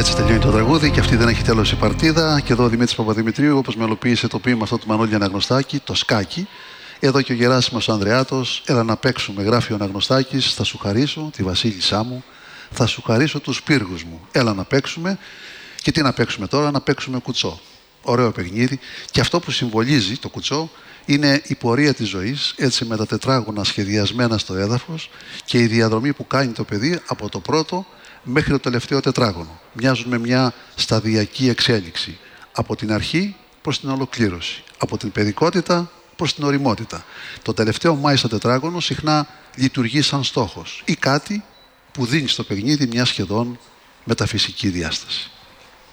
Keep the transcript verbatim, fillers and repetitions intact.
Έτσι τελειώνει το τραγούδι και αυτή δεν έχει τέλος η παρτίδα. Και εδώ ο Δημήτρης Παπαδημητρίου, όπως μελοποίησε το ποίημα αυτό του Μανώλη Αναγνωστάκη, το σκάκι. Εδώ και ο Γεράσιμος ο Ανδρεάτος, έλα να παίξουμε, γράφει ο Αναγνωστάκης, θα σου χαρίσω τη βασίλισσά μου, θα σου χαρίσω τους πύργους μου. Έλα να παίξουμε. Και τι να παίξουμε τώρα, να παίξουμε κουτσό. Ωραίο παιχνίδι. Και αυτό που συμβολίζει το κουτσό είναι η πορεία της ζωής, έτσι με τα τετράγωνα σχεδιασμένα στο έδαφος και η διαδρομή που κάνει το παιδί από το πρώτο μέχρι το τελευταίο τετράγωνο. Μοιάζουν με μια σταδιακή εξέλιξη. Από την αρχή προς την ολοκλήρωση. Από την παιδικότητα προς την ωριμότητα. Το τελευταίο μάλιστα τετράγωνο συχνά λειτουργεί σαν στόχος ή κάτι που δίνει στο παιχνίδι μια σχεδόν μεταφυσική διάσταση.